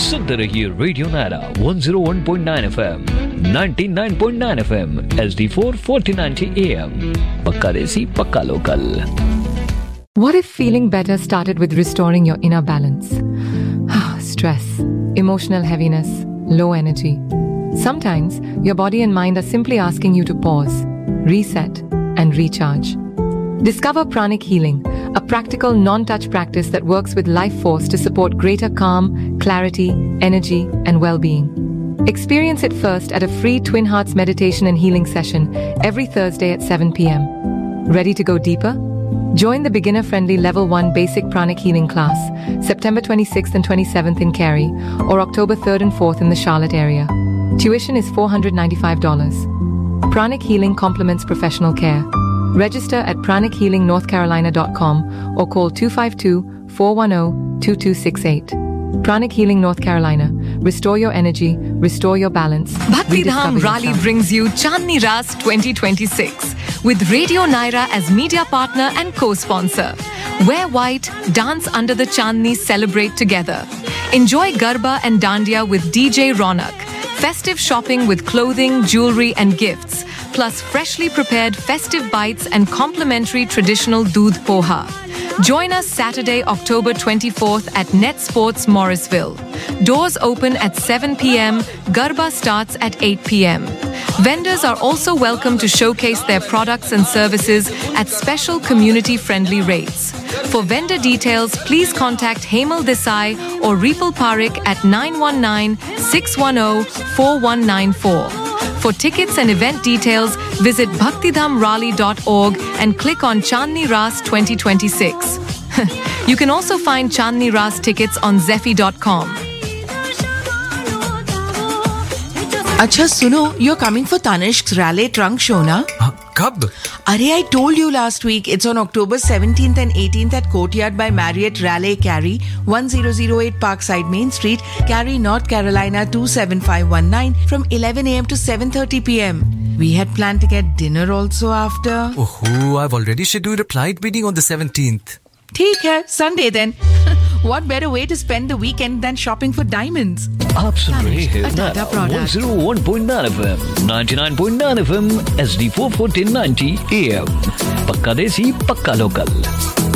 सुनते रहिए radio Naira 101.9 FM, 99.9 FM, HD4 1490 AM. पक्का देसी, पक्का local. What if feeling better started with restoring your inner balance? Stress, emotional heaviness, low energy. Sometimes your body and mind are simply asking you to pause, reset, and recharge. Discover Pranic Healing, a practical non-touch practice that works with life force to support greater calm, clarity, energy, and well-being. Experience it first at a free Twin Hearts meditation and healing session every Thursday at 7 p.m. Ready to go deeper? Join the beginner-friendly Level 1 Basic Pranic Healing class, September 26th and 27th in Cary, or October 3rd and 4th in the Charlotte area. Tuition is $495. Pranic Healing complements professional care. Register at pranichealingnorthcarolina.com or call 252-410-2268. Pranic Healing North Carolina. Restore your energy, restore your balance. Bhakti Dham Rally brings you Chandni Ras 2026 with Radio Naira as media partner and co-sponsor. Wear white, dance under the Chandni, celebrate together. Enjoy Garba and Dandiya with DJ Ronak. Festive shopping with clothing, jewelry and gifts. Plus freshly prepared festive bites and complimentary traditional doodh poha. Join us Saturday, October 24th at Net Sports Morrisville. Doors open at 7 p.m. Garba starts at 8 p.m. Vendors are also welcome to showcase their products and services at special community-friendly rates. For vendor details, please contact Hemal Desai or Ripal Parekh at 919-610-4194. For tickets and event details, visit bhaktidhamrally.org and click on Chandni Ras 2026. You can also find Chandni Ras tickets on Zephy.com. अच्छा सुनो, you're coming for Tanishq's Raleigh Trunk Show, na? कब? Arey, I told you last week. It's on October 17th and 18th at Courtyard by Marriott Raleigh, Cary, 1008 Parkside Main Street, Cary, North Carolina 27519 from 11 a.m. to 7:30 p.m. We had planned to get dinner also after. Oh, I've already scheduled a flight meeting on the 17th. ठीक है, Sunday then. What better way to spend the weekend than shopping for diamonds? आप सुन रहे हैं Tata product. 101.9 FM, 99.9 FM, HD4 1490 AM. पक्का देसी, पक्का local.